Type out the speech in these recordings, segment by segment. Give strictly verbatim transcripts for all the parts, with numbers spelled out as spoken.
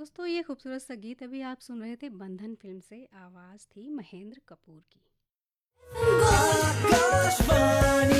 दोस्तों ये खूबसूरत सा गीत अभी आप सुन रहे थे बंधन फिल्म से। आवाज़ थी महेंद्र कपूर की। आकाशवाणी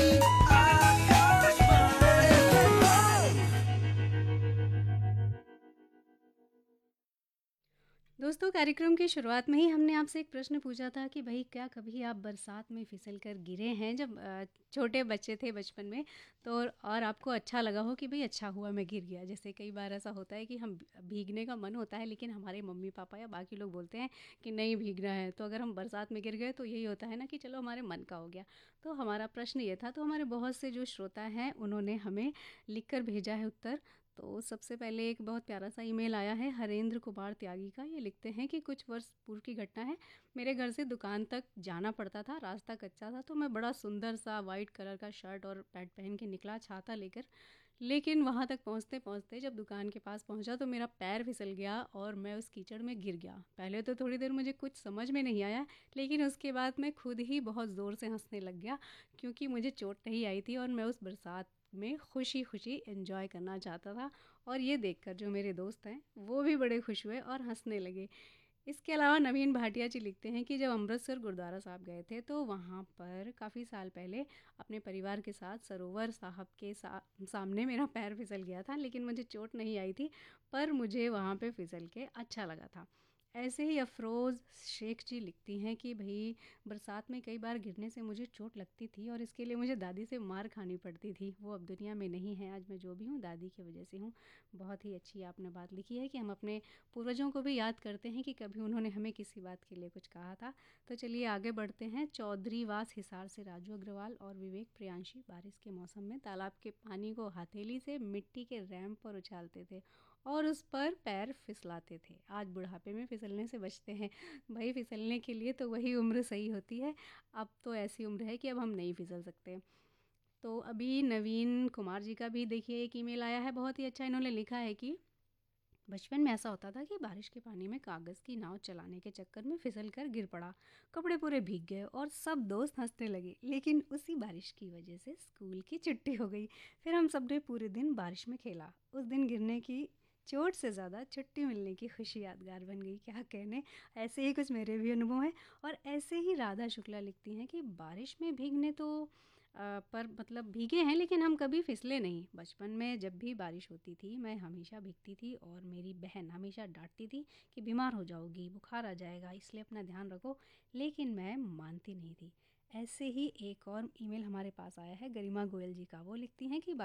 दोस्तों कार्यक्रम की शुरुआत में ही हमने आपसे एक प्रश्न पूछा था कि भाई क्या कभी आप बरसात में फिसल कर गिरे हैं जब अ, छोटे बच्चे थे बचपन में। तो और आपको अच्छा लगा हो कि भाई अच्छा हुआ मैं गिर गया। जैसे कई बार ऐसा होता है कि हम भीगने का मन होता है लेकिन हमारे मम्मी पापा या बाकी लोग बोलते हैं कि नहीं भीगना है, तो अगर हम बरसात में गिर गए तो यही होता है ना कि चलो हमारे मन का हो गया। तो हमारा प्रश्न ये था, तो हमारे बहुत से जो श्रोता हैं उन्होंने हमें लिख कर भेजा है उत्तर। तो सबसे पहले एक बहुत प्यारा सा ईमेल आया है हरेंद्र कुमार त्यागी का। ये लिखते हैं कि कुछ वर्ष पूर्व की घटना है। मेरे घर से दुकान तक जाना पड़ता था, रास्ता कच्चा था, तो मैं बड़ा सुंदर सा वाइट कलर का शर्ट और पैंट पहन के निकला छाता लेकर। लेकिन वहाँ तक पहुँचते पहुँचते जब दुकान के पास पहुँचा तो मेरा पैर फिसल गया और मैं उस कीचड़ में गिर गया। पहले तो थोड़ी देर मुझे कुछ समझ में नहीं आया, लेकिन उसके बाद मैं खुद ही बहुत ज़ोर से हंसने लग गया क्योंकि मुझे चोट नहीं आई थी और मैं उस बरसात में खुशी खुशी एंजॉय करना चाहता था। और ये देखकर जो मेरे दोस्त हैं वो भी बड़े खुश हुए और हंसने लगे। इसके अलावा नवीन भाटिया जी लिखते हैं कि जब अमृतसर गुरुद्वारा साहब गए थे तो वहाँ पर काफ़ी साल पहले अपने परिवार के साथ सरोवर साहब के सा, सामने मेरा पैर फिसल गया था, लेकिन मुझे चोट नहीं आई थी, पर मुझे वहाँ पे फिसल के अच्छा लगा था। ऐसे ही अफरोज़ शेख जी लिखती हैं कि भाई बरसात में कई बार गिरने से मुझे चोट लगती थी और इसके लिए मुझे दादी से मार खानी पड़ती थी। वो अब दुनिया में नहीं है, आज मैं जो भी हूँ दादी की वजह से हूँ। बहुत ही अच्छी आपने बात लिखी है कि हम अपने पूर्वजों को भी याद करते हैं कि कभी उन्होंने हमें किसी बात के लिए कुछ कहा था। तो चलिए आगे बढ़ते हैं। चौधरी वास हिसार से राजू अग्रवाल और विवेक प्रियांशी बारिश के मौसम में तालाब के पानी को हथेली से मिट्टी के रैंप पर उछालते थे और उस पर पैर फिसलाते थे। आज बुढ़ापे में फिसलने से बचते हैं। भाई फिसलने के लिए तो वही उम्र सही होती है। अब तो ऐसी उम्र है कि अब हम नहीं फिसल सकते। तो अभी नवीन कुमार जी का भी देखिए एक ईमेल आया है, बहुत ही अच्छा। इन्होंने लिखा है कि बचपन में ऐसा होता था कि बारिश के पानी में कागज़ की नाव चलाने के चक्कर में फिसल कर गिर पड़ा, कपड़े पूरे भीग गए और सब दोस्त हंसने लगे। लेकिन उसी बारिश की वजह से स्कूल की छुट्टी हो गई। फिर हम सब ने पूरे दिन बारिश में खेला। उस दिन गिरने की चोट से ज़्यादा छुट्टी मिलने की खुशी यादगार बन गई। क्या कहने, ऐसे ही कुछ मेरे भी अनुभव हैं। और ऐसे ही राधा शुक्ला लिखती हैं कि बारिश में भीगने तो अ, पर मतलब भीगे हैं लेकिन हम कभी फिसले नहीं। बचपन में जब भी बारिश होती थी मैं हमेशा भीगती थी और मेरी बहन हमेशा डांटती थी कि बीमार हो जाओगी, बुखार आ जाएगा, इसलिए अपना ध्यान रखो। लेकिन मैं मानती नहीं थी। ऐसे ही एक और ईमेल हमारे पास आया है गरिमा गोयल जी का। वो लिखती हैं कि